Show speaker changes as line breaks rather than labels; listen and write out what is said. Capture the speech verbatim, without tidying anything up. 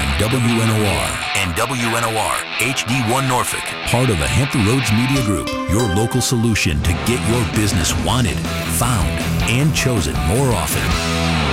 on W N O R and W N O R H D one Norfolk, part of the Hampton Roads Media Group, your local solution to get your business wanted, found, and chosen more often.